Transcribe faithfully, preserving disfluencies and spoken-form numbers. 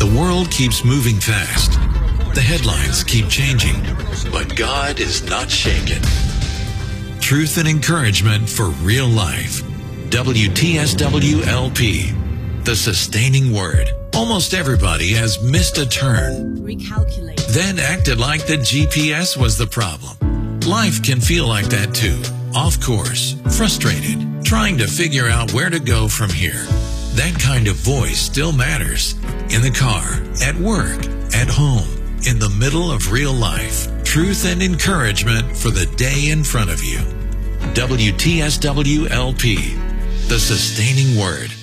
The world keeps moving fast. The headlines keep changing, but God is not shaken. Truth and encouragement for real life. W T S W L P, the sustaining word. Almost everybody has missed a turn, Recalculate. then acted like the G P S was the problem. Life can feel like that too. Off course, frustrated, trying to figure out where to go from here. That kind of voice still matters. In the car, at work, at home, in the middle of real life. Truth and encouragement for the day in front of you. W T S W L P, the sustaining word.